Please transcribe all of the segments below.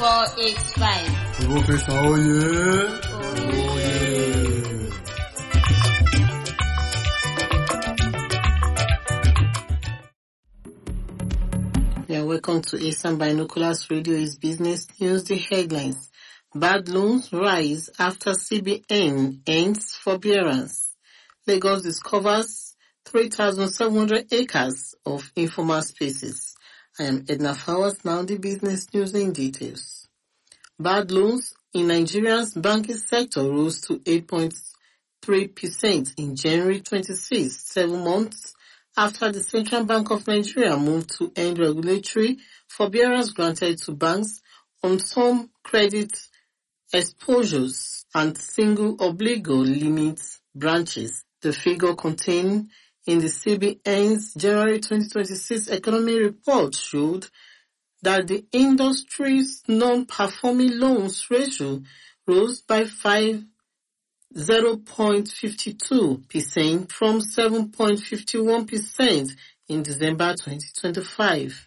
485. Professor Oye. Yeah, welcome to Asian Binoculars Radio is Business News. The headlines. Bad loans rise after CBN ends forbearance. Lagos discovers 3,700 acres of informal spaces. I am Edna Flowers, now the business news in details. Bad loans in Nigeria's banking sector rose to 8.3% in January 26, 7 months after the Central Bank of Nigeria moved to end regulatory forbearance granted to banks on some credit exposures and single obligor limits branches. The figure contained in the CBN's January 2026 economy report showed that the industry's non-performing loans ratio rose by 0.52% from 7.51% in December 2025.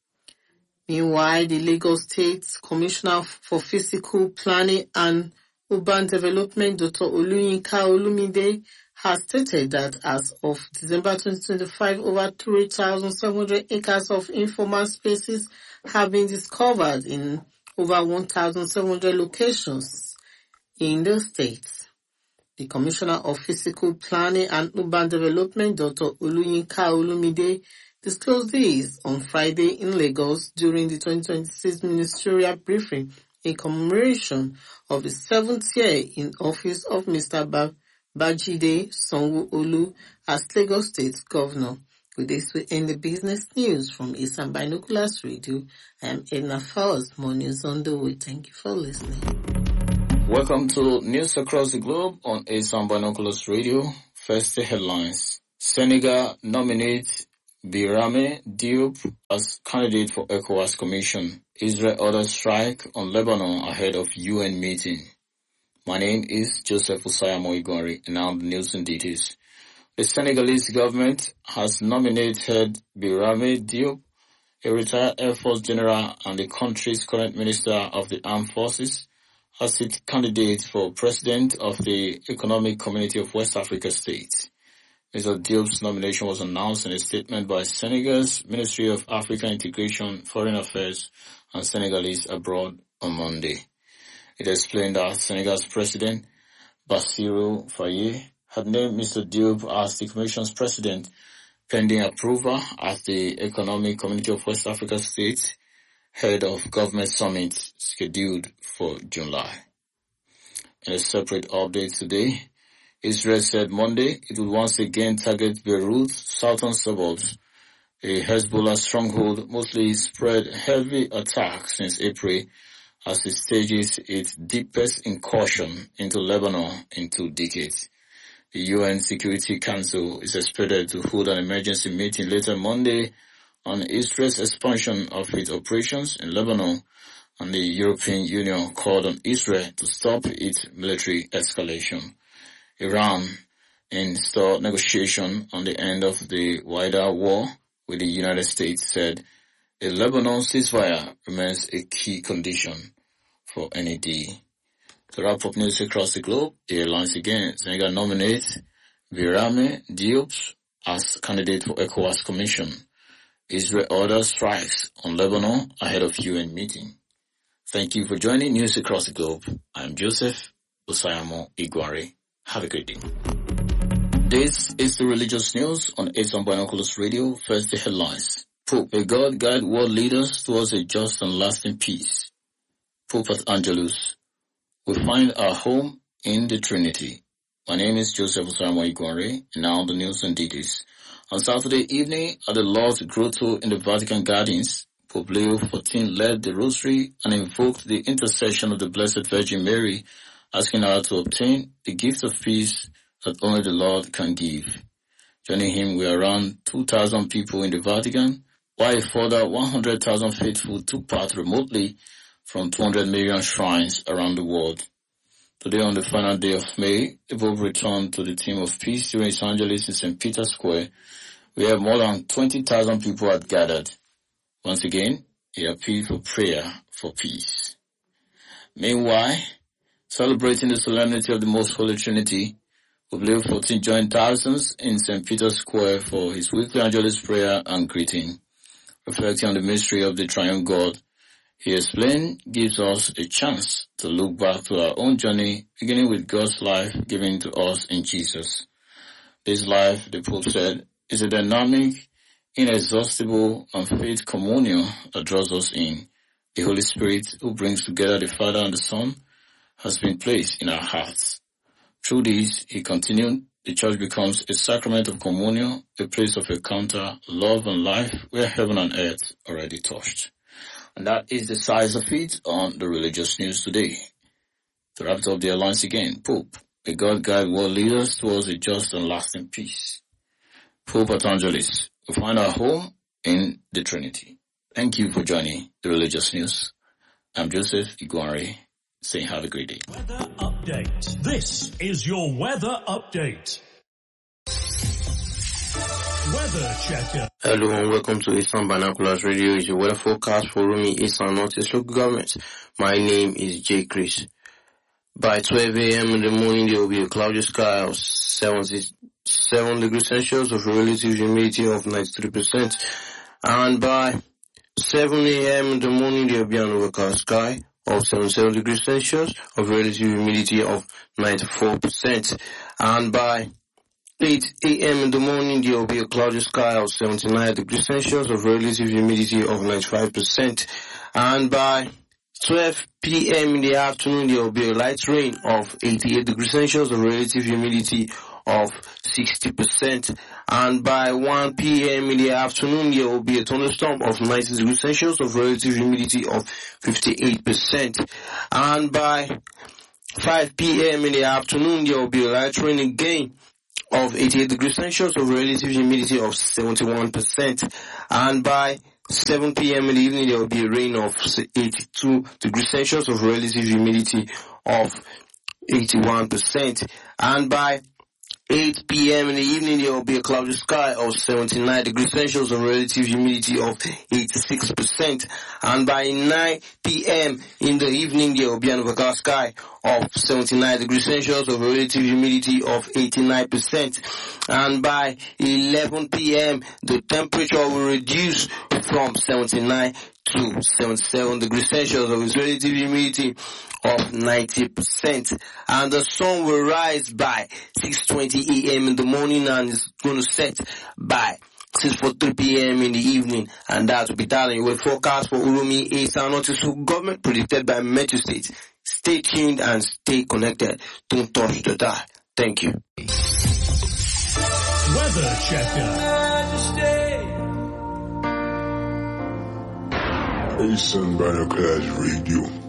Meanwhile, the Lagos State Commissioner for Physical Planning and Urban Development, Dr. Oluyinka Olumide, has stated that as of December 2025, over 3,700 acres of informal spaces have been discovered in over 1,700 locations in the state. The Commissioner of Physical Planning and Urban Development, Dr. Oluyinka Olumide, disclosed this on Friday in Lagos during the 2026 ministerial briefing in commemoration of the 7th year in office of Mr. Bajide Sanwo-Olu as Lagos State Governor. With this, we end the business news from Eastern Binoculars Radio. I am Edna Fowles. More news on the way. Thank you for listening. Welcome to News Across the Globe on Eastern Binoculars Radio. First, the headlines. Senegal nominates Birame Diop as candidate for ECOWAS Commission. Israel orders strike on Lebanon ahead of UN meeting. My name is Joseph Usayamo Igori, and now the news and details. The Senegalese government has nominated Birame Diop, a retired Air Force general and the country's current Minister of the Armed Forces, as its candidate for President of the Economic Community of West Africa States. Mr. Diop's nomination was announced in a statement by Senegal's Ministry of African Integration, Foreign Affairs and Senegalese Abroad on Monday. It explained that Senegal's President, Bassirou Faye, had named Mr. Diop as the Commission's President pending approval at the Economic Community of West Africa States Head of Government Summit scheduled for July. In a separate update today, Israel said Monday it would once again target Beirut's southern suburbs. A Hezbollah stronghold mostly spread heavy attacks since April as it stages its deepest incursion into Lebanon in 2 decades. The UN Security Council is expected to hold an emergency meeting later Monday on Israel's expansion of its operations in Lebanon, and the European Union called on Israel to stop its military escalation. Iran installed negotiation on the end of the wider war with the United States, said a Lebanon ceasefire remains a key condition for any deal. To wrap up news across the globe, the airlines again, Senegal nominates Birame Diop as candidate for ECOWAS Commission. Israel orders strikes on Lebanon ahead of UN meeting. Thank you for joining News Across the Globe. I'm Joseph Usayamo Igwari. Have a great day. This is the religious news on Eastern Binoculars Radio. First, the headlines. Pope, may God guide world leaders towards a just and lasting peace. Pope at Angelus. We find our home in the Trinity. My name is Joseph Usayamo Igwari, and now the news and details. On Saturday evening at the Lord's Grotto in the Vatican Gardens, Pope Leo XIV led the Rosary and invoked the intercession of the Blessed Virgin Mary, asking her to obtain the gift of peace that only the Lord can give. Joining him were around 2,000 people in the Vatican, while a further 100,000 faithful took part remotely from 200 million shrines around the world. Today, on the final day of May, the Pope returned to the theme of peace during His Angelus in St. Peter's Square, where more than 20,000 people had gathered. Once again, he appealed for prayer for peace. Meanwhile, celebrating the solemnity of the Most Holy Trinity, Leo XIV joined thousands in St. Peter's Square for his weekly Angelus prayer and greeting. Reflecting on the mystery of the triune God, he explained, gives us a chance to look back to our own journey, beginning with God's life given to us in Jesus. This life, the Pope said, is a dynamic, inexhaustible, and faith communion that draws us in. The Holy Spirit, who brings together the Father and the Son, has been placed in our hearts. Through this, he continued, the Church becomes a sacrament of communion, a place of encounter, love and life, where heaven and earth already touched. And that is the size of it on the religious news today. To wrap up the alliance again, Pope, may God guide world leaders towards a just and lasting peace. Pope at Angelis, we find our home in the Trinity. Thank you for joining the religious news. I'm Joseph Iguare, saying have a great day. Weather update. This is your weather update. Weather checker. Hello and welcome to Eastern Binoculars Radio. It's your weather forecast for Rumi, Eastern Northeast local government. My name is J. Chris. By 12 a.m. in the morning, there will be a cloudy sky of 77 degrees Celsius of relative humidity of 93%. And by 7 a.m. in the morning, there will be an overcast sky of 77 degrees Celsius of relative humidity of 94%. And by 8 a.m. in the morning, there will be a cloudy sky of 79 degrees Celsius of relative humidity of 95%. And by 12 p.m. in the afternoon, there will be a light rain of 88 degrees Celsius of relative humidity of 60%. And by 1 p.m. in the afternoon, there will be a thunderstorm of 90 degrees Celsius of relative humidity of 58%. And by 5 p.m. in the afternoon, there will be a light rain again of 88 degrees Celsius of relative humidity of 71%. And by 7 p.m. in the evening, there will be a rain of 82 degrees Celsius of relative humidity of 81%. And by 8 p.m. in the evening, there will be a cloudy sky of 79 degrees Celsius of relative humidity of 86%. And by 9 p.m. in the evening, there will be an overcast sky of 79 degrees Celsius of relative humidity of 89%. And by 11 p.m., the temperature will reduce from 79 to 77 degrees Celsius of its relative humidity of 90%. And the sun will rise by 6:20 a.m. in the morning and is going to set by 6:43 p.m. in the evening. And that will be that in your forecast for Urumi, Eastern Northeast government predicted by Metro State. Stay tuned and stay connected. Don't touch the dial. Thank you. Weather checker. Eastern Binoculars Radio.